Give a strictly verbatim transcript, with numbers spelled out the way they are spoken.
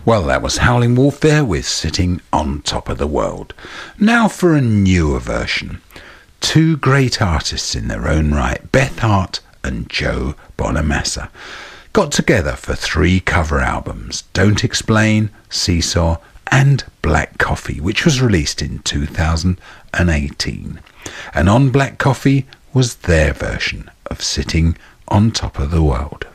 Well, that was Howling Wolf there with Sitting on Top of the World. Now for a newer version. Two great artists in their own right, Beth Hart and Joe Bonamassa, got together for three cover albums, Don't Explain, Seesaw and Black Coffee, which was released in two thousand eighteen. And on Black Coffee was their version of Sitting on Top of the World.